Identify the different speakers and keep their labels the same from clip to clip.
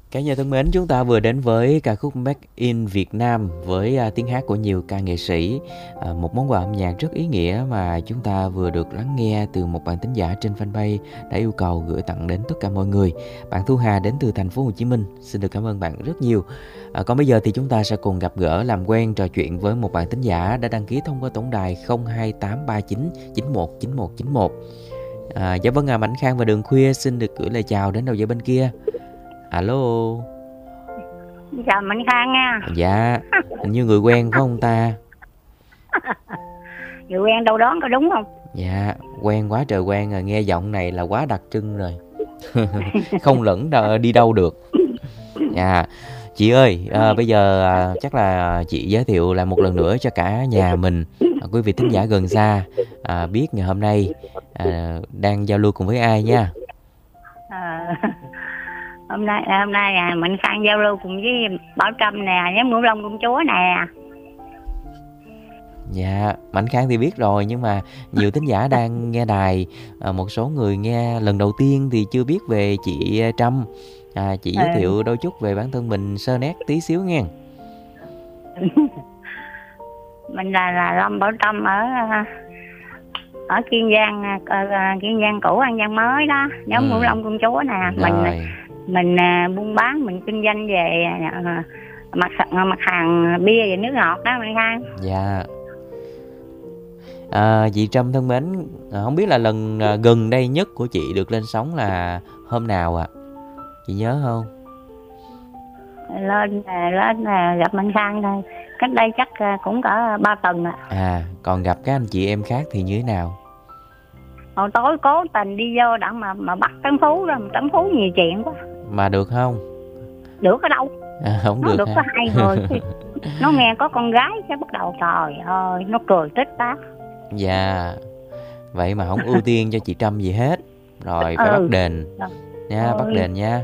Speaker 1: Cả nhà thân mến, chúng ta vừa đến với ca khúc Make in Việt Nam với tiếng hát của nhiều ca nghệ sĩ. Một món quà âm nhạc rất ý nghĩa mà chúng ta vừa được lắng nghe từ một bạn thính giả trên fanpage đã yêu cầu gửi tặng đến tất cả mọi người. Bạn Thu Hà đến từ thành phố Hồ Chí Minh. Xin được cảm ơn bạn rất nhiều. Còn bây giờ thì chúng ta sẽ cùng gặp gỡ, làm quen, trò chuyện với một bạn thính giả đã đăng ký thông qua tổng đài 02839 919191. Dạ vâng, Mạnh Khang và Đường Khuya xin được gửi lời chào đến đầu dây bên kia. Alo.
Speaker 2: Chào Mạnh Khang nha.
Speaker 1: Dạ, hình như người quen phải không ta?
Speaker 2: Người quen đâu đó có đúng không?
Speaker 1: Dạ, quen quá trời quen rồi, nghe giọng này là quá đặc trưng rồi. Không lẫn đi đâu được. Dạ, chị ơi, bây giờ chắc là chị giới thiệu lại một lần nữa cho cả nhà mình, quý vị thính giả gần xa biết ngày hôm nay đang giao lưu cùng với ai nha.
Speaker 2: Hôm nay Mạnh Khang giao lưu cùng với Bảo Trâm nè, nhóm Ngũ Long Công Chúa nè.
Speaker 1: Dạ, Mạnh Khang thì biết rồi, nhưng mà nhiều thính giả đang nghe đài, một số người nghe lần đầu tiên thì chưa biết về chị Trâm. Chị giới thiệu đôi chút về bản thân mình sơ nét tí xíu nghe.
Speaker 2: Mình là Lâm Bảo Trâm ở Kiên Giang cũ, An Giang mới đó, nhóm Ngũ Long Công Chúa nè. Mình buôn bán, mình kinh doanh về mặt hàng bia và nước ngọt đó Mạnh Khang.
Speaker 1: Dạ. Chị Trâm thân mến, không biết là lần gần đây nhất của chị được lên sóng là hôm nào ạ? Chị nhớ không?
Speaker 2: Lên gặp Mạnh Khang thôi, cách đây chắc cũng cỡ 3 tuần ạ.
Speaker 1: Còn gặp các anh chị em khác thì như thế nào?
Speaker 2: Hồi tối cố tình đi vô đặng mà bắt Tấn Phú đó, Tấn Phú nhiều chuyện quá.
Speaker 1: Mà được không?
Speaker 2: Được ở đâu?
Speaker 1: Không
Speaker 2: nó
Speaker 1: được
Speaker 2: có 2 người. Nó nghe có con gái cái bắt đầu trời ơi, nó cười tích tác.
Speaker 1: Dạ. Vậy mà không ưu tiên cho chị Trâm gì hết. Rồi phải bắt đền nha, bắt đền nha.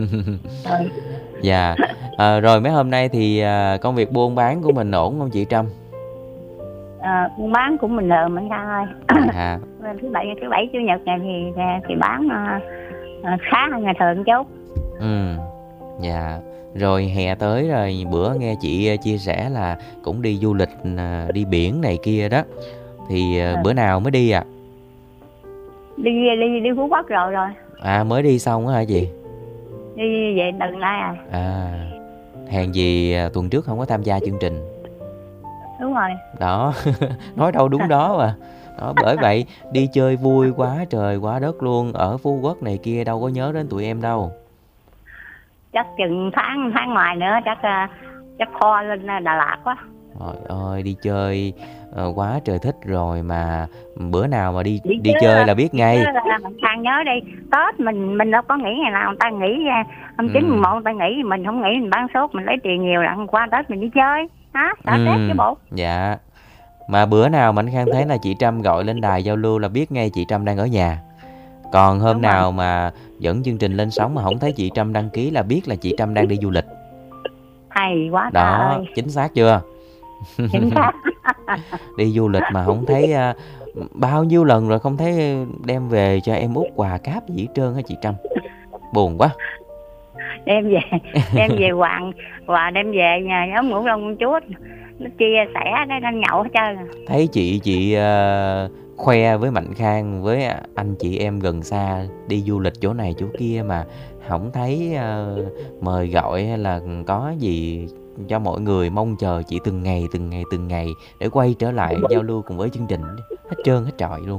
Speaker 1: Dạ. Rồi mấy hôm nay thì công việc buôn bán của mình ổn không chị Trâm?
Speaker 2: Buôn bán của mình Mạnh Khang ơi. Thứ bảy chủ nhật này thì bán khá hơn ngày thường chút.
Speaker 1: Dạ. Rồi hè tới rồi, bữa nghe chị chia sẻ là cũng đi du lịch, đi biển này kia đó. Thì bữa nào mới đi ạ?
Speaker 2: Đi Phú Quốc rồi.
Speaker 1: Mới đi xong á hả chị?
Speaker 2: Đi về tuần nay
Speaker 1: hèn gì tuần trước không có tham gia chương trình.
Speaker 2: Đúng rồi.
Speaker 1: Đó, nói đâu đúng đó mà. Đó, bởi vậy đi chơi vui quá trời quá đất luôn. Ở Phú Quốc này kia đâu có nhớ đến tụi em đâu.
Speaker 2: Chắc chừng tháng ngoài nữa chắc kho lên Đà Lạt quá.
Speaker 1: Trời ơi, đi chơi quá trời thích rồi, mà bữa nào mà đi chơi là biết ngay.
Speaker 2: Mình càng nhớ đi, Tết mình đâu có nghĩ ngày nào người ta nghỉ ra, 29/11 người ta nghỉ, mình không nghỉ, mình bán sốt, mình lấy tiền nhiều là qua Tết mình đi chơi, sợ Tết chứ bộ.
Speaker 1: Dạ. Mà bữa nào Mạnh Khang thấy là chị Trâm gọi lên đài giao lưu là biết ngay chị Trâm đang ở nhà. Còn hôm nào mà dẫn chương trình lên sóng mà không thấy chị Trâm đăng ký là biết là chị Trâm đang đi du lịch.
Speaker 2: Hay quá
Speaker 1: đó
Speaker 2: ơi.
Speaker 1: Chính xác chưa?
Speaker 2: Chính xác.
Speaker 1: Đi du lịch mà không thấy, bao nhiêu lần rồi không thấy đem về cho em út quà cáp gì hết trơn hả chị Trâm? Buồn quá.
Speaker 2: Đem về quà đem về nhà nhóm Ngũ Long Công Chúa nó chia sẻ nó nhậu hết trơn.
Speaker 1: Thấy chị khoe với Mạnh Khang với anh chị em gần xa đi du lịch chỗ này chỗ kia mà không thấy mời gọi hay là có gì cho mọi người mong chờ chị từng ngày để quay trở lại giao lưu cùng với chương trình hết trơn hết trọi luôn.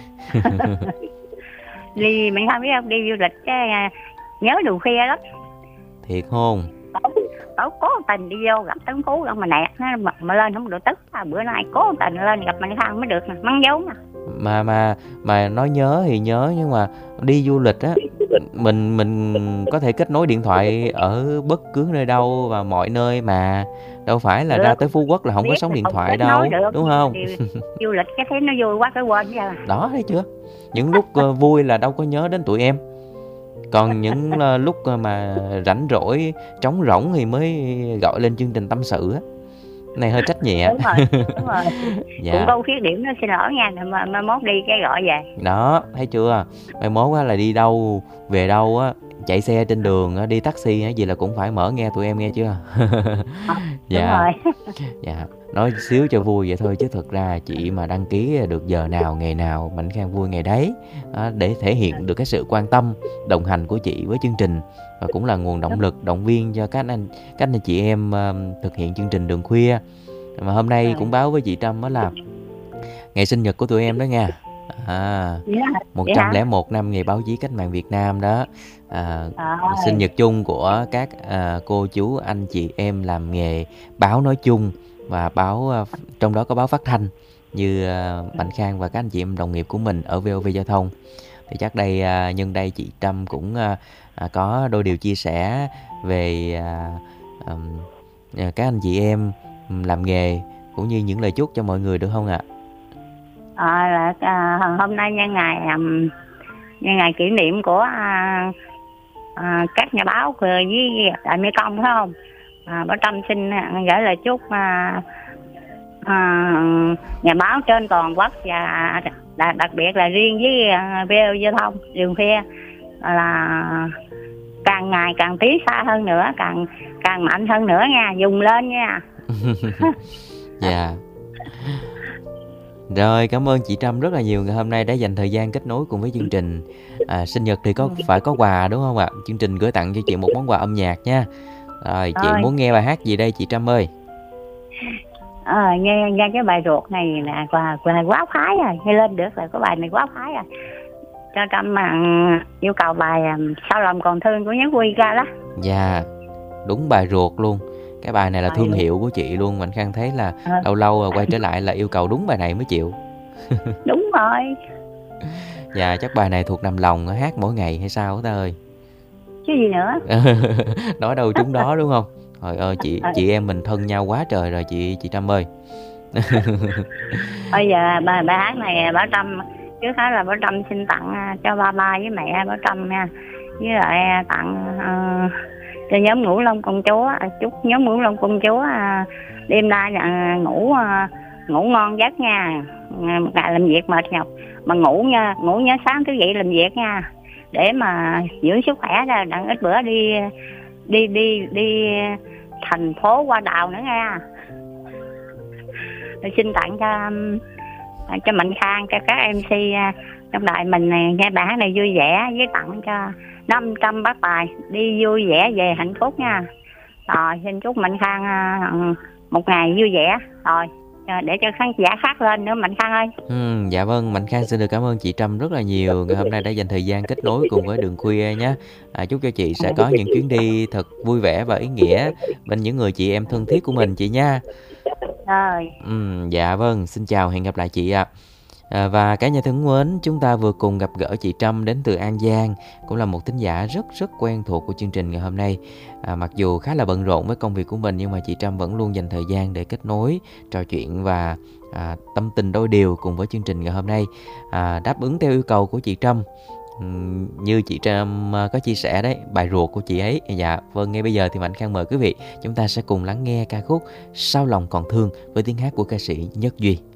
Speaker 2: Đi mình không biết không, đi du lịch cái nhớ Đường Khuya lắm.
Speaker 1: Thiệt không?
Speaker 2: Tao cố tình đi vô gặp Tấn Phú mà nẹt nó mà lên không được tức. Bữa nay cố tình lên gặp Mạnh Khang mới được nè, mắng dấu nè.
Speaker 1: Mà nói nhớ thì nhớ, nhưng mà đi du lịch á, mình có thể kết nối điện thoại ở bất cứ nơi đâu và mọi nơi, mà đâu phải là ra tới Phú Quốc là không có sóng điện thoại đâu, đúng không?
Speaker 2: Du lịch cái thấy nó vui quá cái quên vậy.
Speaker 1: Đó, thấy chưa? Những lúc vui là đâu có nhớ đến tụi em. Còn những lúc mà rảnh rỗi, trống rỗng thì mới gọi lên chương trình tâm sự á. Này hơi trách nhẹ.
Speaker 2: Đúng rồi. Dạ. Cũng có khuyết điểm nó xin lỗi nha, mà mốt đi cái gọi về.
Speaker 1: Đó, thấy chưa? Mai mốt á là đi đâu, về đâu á, chạy xe trên đường á, đi taxi hay gì là cũng phải mở nghe tụi em nghe chưa? Dạ.
Speaker 2: Đúng rồi.
Speaker 1: Dạ, nói xíu cho vui vậy thôi chứ thực ra chị mà đăng ký được giờ nào ngày nào Mạnh Khang vui ngày đấy, để thể hiện được cái sự quan tâm đồng hành của chị với chương trình, và cũng là nguồn động lực động viên cho các anh chị em thực hiện chương trình Đường Khuya. Mà hôm nay cũng báo với chị Trâm đó là ngày sinh nhật của tụi em đó nha. 101 năm ngày báo chí cách mạng Việt Nam đó. Sinh nhật chung của các cô chú anh chị em làm nghề báo nói chung, và báo trong đó có báo phát thanh như Mạnh Khang và các anh chị em đồng nghiệp của mình ở VOV Giao thông. Thì chắc đây nhân đây chị Trâm cũng có đôi điều chia sẻ về các anh chị em làm nghề, cũng như những lời chúc cho mọi người được không ạ?
Speaker 2: Hôm nay nhân ngày kỷ niệm của các nhà báo với Đại Mỹ Công phải không? Bảo Trâm xin gửi lời chúc nhà báo trên toàn quốc, và đặc biệt là riêng với VOV Giao thông Đường Khuya là càng ngày càng tiến xa hơn nữa, càng mạnh hơn nữa nha, dùng lên nha.
Speaker 1: Dạ. Rồi, cảm ơn chị Trâm rất là nhiều ngày hôm nay đã dành thời gian kết nối cùng với chương trình. Sinh nhật thì phải có quà đúng không ạ? Chương trình gửi tặng cho chị một món quà âm nhạc nha. Rồi, chị muốn nghe bài hát gì đây chị Trâm ơi?
Speaker 2: Nghe cái bài ruột này là quá phái rồi, nghe lên được là có bài này quá phái rồi. Cho Trâm mà yêu cầu bài Sao Lòng Còn Thương của Nhớ Quy ra đó.
Speaker 1: Dạ, đúng bài ruột luôn. Cái bài này là thương hiệu của chị luôn. Mạnh Khang thấy là lâu lâu quay trở lại là yêu cầu đúng bài này mới chịu.
Speaker 2: Đúng rồi.
Speaker 1: Dạ, chắc bài này thuộc nằm lòng hát mỗi ngày hay sao ta ơi?
Speaker 2: Chứ gì nữa.
Speaker 1: Nói đâu trúng đó đúng không? Trời ơi, chị em mình thân nhau quá trời rồi chị Trâm ơi.
Speaker 2: Bây giờ bài hát này Bảo Trâm trước hết là Bảo Trâm xin tặng cho ba với mẹ Bảo Trâm nha, với lại tặng cho nhóm Ngũ Long Công Chúa, chúc nhóm Ngũ Long Công Chúa đêm nay ngủ ngon giấc nha, một ngày làm việc mệt nhọc mà ngủ nhớ sáng thức dậy làm việc nha, để mà giữ sức khỏe ra, đặng ít bữa đi thành phố Hoa Đào nữa nha. Tôi xin tặng cho Mạnh Khang, cho các MC trong đài mình này nghe bài hát này vui vẻ, với tặng cho 500 bác tài đi vui vẻ về hạnh phúc nha. Rồi xin chúc Mạnh Khang một ngày vui vẻ, rồi để cho khán giả khác lên nữa Mạnh Khang ơi.
Speaker 1: Dạ vâng, Mạnh Khang xin được cảm ơn chị Trâm rất là nhiều ngày hôm nay đã dành thời gian kết nối cùng với Đường Khuya nhé. Chúc cho chị sẽ có những chuyến đi thật vui vẻ và ý nghĩa bên những người chị em thân thiết của mình chị nha.
Speaker 2: Rồi.
Speaker 1: Dạ vâng, xin chào, hẹn gặp lại chị ạ. Và cả nhà thân mến, chúng ta vừa cùng gặp gỡ chị Trâm đến từ An Giang, cũng là một thính giả rất quen thuộc của chương trình ngày hôm nay. Mặc dù khá là bận rộn với công việc của mình, nhưng mà chị Trâm vẫn luôn dành thời gian để kết nối, trò chuyện và tâm tình đôi điều cùng với chương trình ngày hôm nay, đáp ứng theo yêu cầu của chị Trâm. Như chị Trâm có chia sẻ đấy, bài ruột của chị ấy. Dạ vâng, ngay bây giờ thì Mạnh Khang mời quý vị chúng ta sẽ cùng lắng nghe ca khúc Sao Lòng Còn Thương với tiếng hát của ca sĩ Nhất Duy.